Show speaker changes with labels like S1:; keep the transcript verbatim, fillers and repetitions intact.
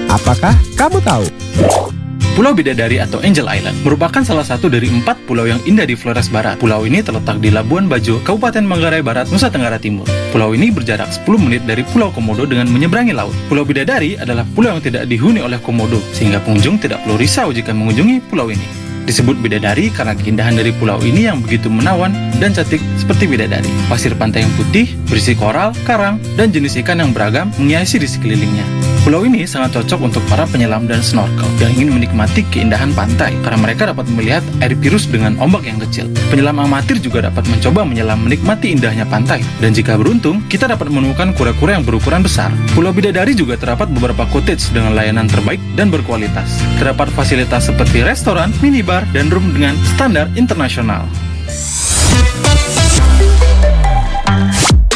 S1: Apakah kamu tahu?
S2: Pulau Bidadari atau Angel Island merupakan salah satu dari empat pulau yang indah di Flores Barat. Pulau ini terletak di Labuan Bajo, Kabupaten Manggarai Barat, Nusa Tenggara Timur. Pulau ini berjarak sepuluh menit dari Pulau Komodo dengan menyeberangi laut. Pulau Bidadari adalah pulau yang tidak dihuni oleh Komodo, sehingga pengunjung tidak perlu risau jika mengunjungi pulau ini. Disebut bidadari karena keindahan dari pulau ini yang begitu menawan dan cantik seperti bidadari. Pasir pantai yang putih, berisi koral, karang, dan jenis ikan yang beragam menghiasi di sekelilingnya. Pulau ini sangat cocok untuk para penyelam dan snorkel yang ingin menikmati keindahan pantai karena mereka dapat melihat air biru dengan ombak yang kecil. Penyelam amatir juga dapat mencoba menyelam menikmati indahnya pantai. Dan jika beruntung, kita dapat menemukan kura-kura yang berukuran besar. Pulau Bidadari juga terdapat beberapa cottage dengan layanan terbaik dan berkualitas. Terdapat fasilitas seperti restoran, minibar, dan room dengan standar internasional.